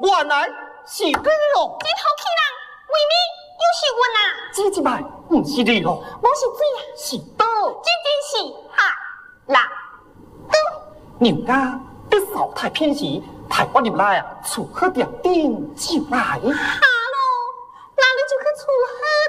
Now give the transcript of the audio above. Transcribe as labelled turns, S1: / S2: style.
S1: 原来是你咯！
S2: 这头气人，为咩又是阮啊？
S1: 这一摆不是你咯，
S2: 我是水啊，
S1: 是倒
S2: 真是哈啦
S1: 人家在扫太偏时，抬我入来啊，厝喝点点就来。
S2: 哈咯，那你就去厝喝。